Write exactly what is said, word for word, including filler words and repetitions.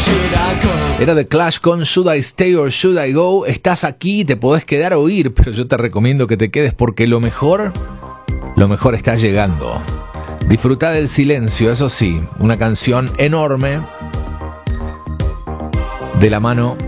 Era The Clash con Should I Stay or Should I Go. Estás aquí, te podés quedar o ir, pero yo te recomiendo que te quedes porque lo mejor, lo mejor está llegando. Disfruta del silencio, eso sí, una canción enorme de la mano